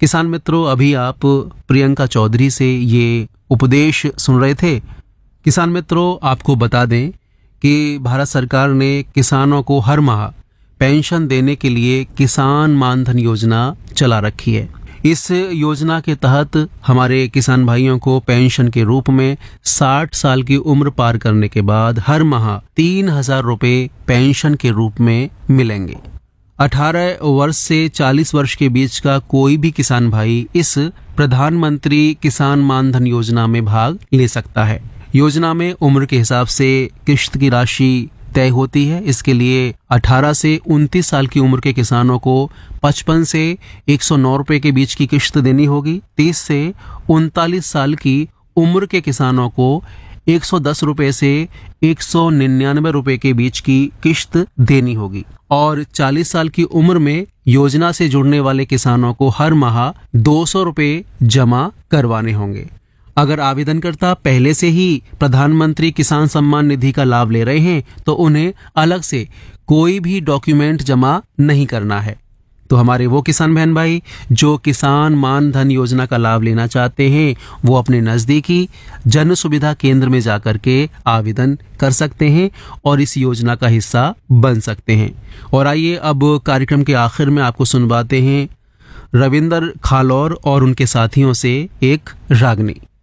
किसान मित्रों, अभी आप प्रियंका चौधरी से ये उपदेश सुन रहे थे। किसान मित्रों, आपको बता दें कि भारत सरकार ने किसानों को हर माह पेंशन देने के लिए किसान मानधन योजना चला रखी है। इस योजना के तहत हमारे किसान भाइयों को पेंशन के रूप में 60 साल की उम्र पार करने के बाद हर माह 3,000 रुपये पेंशन के रूप में मिलेंगे। 18 वर्ष से 40 वर्ष के बीच का कोई भी किसान भाई इस प्रधानमंत्री किसान मानधन योजना में भाग ले सकता है। योजना में उम्र के हिसाब से किश्त की राशि तय होती है। इसके लिए 18 से 29 साल की उम्र के किसानों को 55 से 109 रुपए के बीच की किश्त देनी होगी। 30 से 39 साल की उम्र के किसानों को 110 रुपए से 199 रुपए के बीच की किश्त देनी होगी और 40 साल की उम्र में योजना से जुड़ने वाले किसानों को हर माह 200 रुपए जमा करवाने होंगे। अगर आवेदनकर्ता पहले से ही प्रधानमंत्री किसान सम्मान निधि का लाभ ले रहे हैं तो उन्हें अलग से कोई भी डॉक्यूमेंट जमा नहीं करना है। तो हमारे वो किसान बहन भाई जो किसान मानधन योजना का लाभ लेना चाहते हैं वो अपने नजदीकी जन सुविधा केंद्र में जाकर के आवेदन कर सकते हैं और इस योजना का हिस्सा बन सकते हैं। और आइए अब कार्यक्रम के आखिर में आपको सुनवाते हैं रविंदर खालौर और उनके साथियों से एक रागनी।